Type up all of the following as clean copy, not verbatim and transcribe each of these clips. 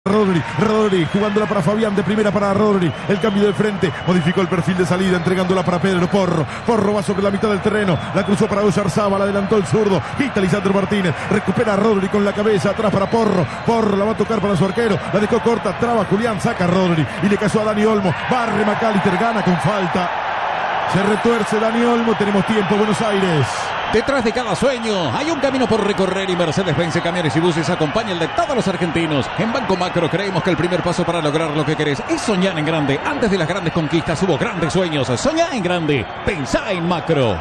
Rodri, jugándola para Fabián, de primera para Rodri, el cambio de frente, modificó el perfil de salida, entregándola para Pedro Porro va sobre la mitad del terreno, la cruzó para Oyarzabal, adelantó el zurdo, quita Lisandro Martínez, recupera a Rodri con la cabeza, atrás para Porro la va a tocar para su arquero, la dejó corta, traba Julián, saca a Rodri, y le cayó a Dani Olmo, barre McAllister, gana con falta, se retuerce Dani Olmo, tenemos tiempo, Buenos Aires. Detrás de cada sueño hay un camino por recorrer y Mercedes-Benz Camiones y Buses acompaña el de todos los argentinos. En Banco Macro creemos que el primer paso para lograr lo que querés es soñar en grande. Antes de las grandes conquistas hubo grandes sueños. Soñá en grande. Pensá en macro.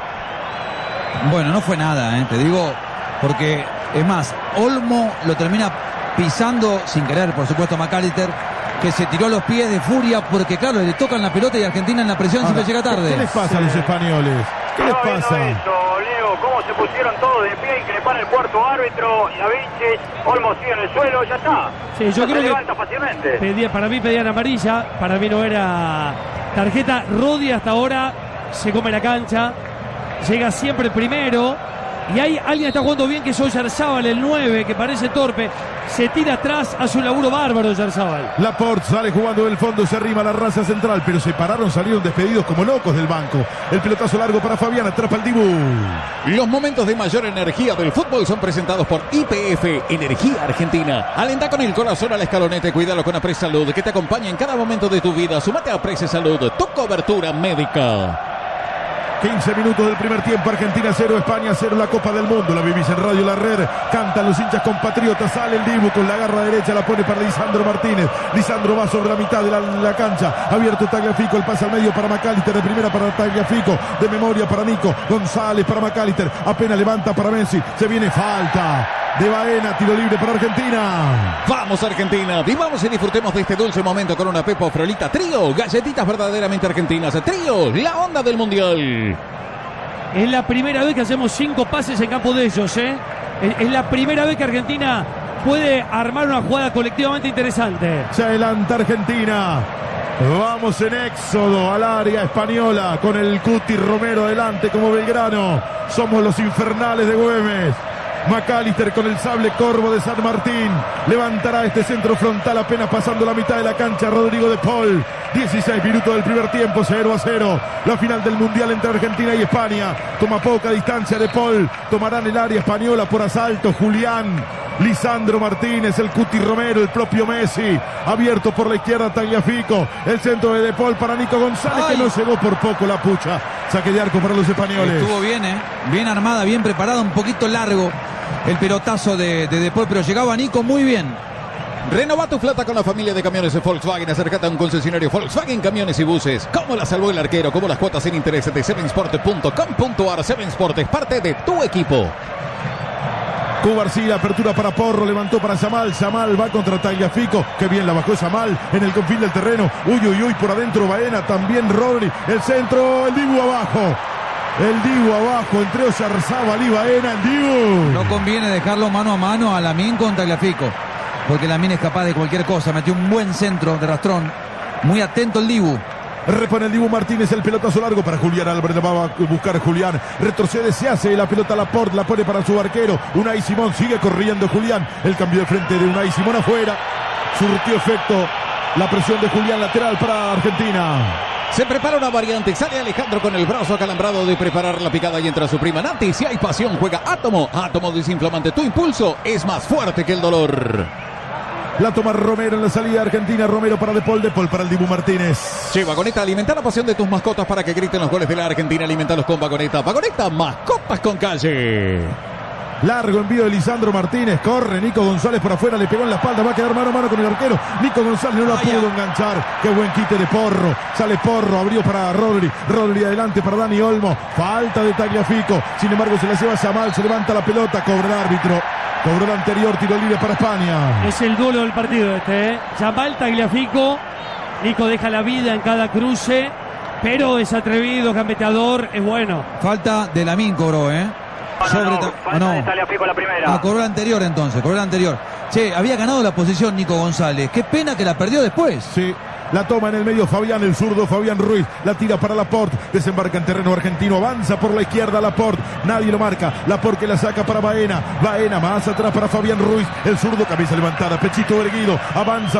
Bueno, no fue nada, te digo, porque es más, Olmo lo termina pisando sin querer, por supuesto, McAllister, que se tiró a los pies de furia porque, claro, le tocan la pelota y Argentina en la presión siempre llega tarde. ¿Qué les pasa a los españoles? ¿Qué les pasa? Cómo se pusieron todos de pie, increpan el cuarto árbitro, y a Vinci, Olmo sigue en el suelo, ya está. Sí, yo creo se que levanta fácilmente. Para mí pedían amarilla, para mí no era tarjeta. Rodri hasta ahora se come la cancha, llega siempre primero, y hay alguien que está jugando bien, que es Oyarzabal, el 9, que parece torpe, se tira atrás, hace un laburo bárbaro Oyarzabal. Laporte sale jugando del fondo, se arrima la raza central, pero se pararon, salieron despedidos como locos del banco. El pelotazo largo para Fabián, atrapa el Dibu. Los momentos de mayor energía del fútbol son presentados por YPF, Energía Argentina. Alenta con el corazón al escalonete, cuídalo con Apres Salud, que te acompaña en cada momento de tu vida. Sumate a Apres Salud, tu cobertura médica. 15 minutos del primer tiempo, Argentina 0, España 0, la Copa del Mundo. La vivís en Radio La Red, cantan los hinchas compatriotas, sale el Dibu con la garra derecha, la pone para Lisandro Martínez. Lisandro va sobre la mitad de la cancha, abierto Tagliafico, el pase al medio para McAllister, de primera para Tagliafico, de memoria para Nico González, para McAllister, apenas levanta para Messi, se viene falta de Baena, tiro libre para Argentina. Vamos Argentina, vivamos y disfrutemos de este dulce momento con una Pepo Frolita Trío, galletitas verdaderamente argentinas. Trío, la onda del mundial. Es la primera vez que hacemos 5 pases en campo de ellos, Es la primera vez que Argentina puede armar una jugada colectivamente interesante. Se adelanta Argentina. Vamos en éxodo al área española con el Cuti Romero adelante como Belgrano. Somos los infernales de Güemes. McAllister con el sable corvo de San Martín. Levantará este centro frontal apenas pasando la mitad de la cancha. Rodrigo de Paul. 16 minutos del primer tiempo, 0-0. La final del Mundial entre Argentina y España. Toma poca distancia de Paul. Tomarán el área española por asalto. Julián, Lisandro Martínez, el Cuti Romero, el propio Messi. Abierto por la izquierda Tagliafico. El centro de Paul para Nico González. ¡Ay! Que no llegó por poco la pucha. Saque de arco para los españoles. Estuvo bien, bien armada, bien preparada, un poquito largo el pelotazo de Paul, pero llegaba Nico muy bien. Renova tu flota con la familia de camiones de Volkswagen. Acércate a un concesionario Volkswagen Camiones y Buses. ¿Cómo la salvó el arquero? Como las cuotas sin interés de sevensport.com.ar. Sevensport es parte de tu equipo. Cubarsí, apertura para Porro, levantó para Yamal va contra Tagliafico, que bien la bajó Yamal en el confín del terreno, uy, por adentro Baena, también Rodri, el centro, el Dibu abajo, entre Oyarzabal y Baena, el Dibu. No conviene dejarlo mano a mano a Lamine con Tagliafico, porque Lamine es capaz de cualquier cosa, metió un buen centro de rastrón, muy atento el Dibu. Repone el Dibu Martínez, el pelotazo largo para Julián Álvarez, la va a buscar Julián, retrocede, se hace la pelota a Laporte, la pone para su arquero, Unai Simón, sigue corriendo Julián, el cambio de frente de Unai Simón afuera, surtió efecto la presión de Julián, lateral para Argentina. Se prepara una variante, sale Alejandro con el brazo acalambrado de preparar la picada y entra su prima Nati. Si hay pasión, juega Átomo desinflamante, tu impulso es más fuerte que el dolor. La toma Romero en la salida argentina. Romero para De Paul para el Dibu Martínez. Che, Vagoneta, alimenta la pasión de tus mascotas para que griten los goles de la Argentina. Alimentalos con Vagoneta. Vagoneta, mascotas con calle. Largo envío de Lisandro Martínez. Corre Nico González por afuera. Le pegó en la espalda. Va a quedar mano a mano con el arquero. Nico González no la pudo enganchar. Qué buen quite de Porro. Sale Porro. Abrió para Rodri. Rodri adelante para Dani Olmo. Falta de Tagliafico. Sin embargo, se la lleva Yamal. Se levanta la pelota. Cobra el árbitro. Cobró el anterior, tiro libre para España. Es el duelo del partido Yamal, Tagliafico. Nico deja la vida en cada cruce, pero es atrevido, gambeteador, es bueno. Falta de Lamine cobró, Falta de Tagliafico la primera. Cobró la anterior entonces, Che, había ganado la posición Nico González. Qué pena que la perdió después. Sí. La toma en el medio Fabián, el zurdo Fabián Ruiz. La tira para Laporte. Desembarca en terreno argentino. Avanza por la izquierda Laporte. Nadie lo marca. Laporte que la saca para Baena. Baena más atrás para Fabián Ruiz. El zurdo, cabeza levantada, pechito erguido. Avanza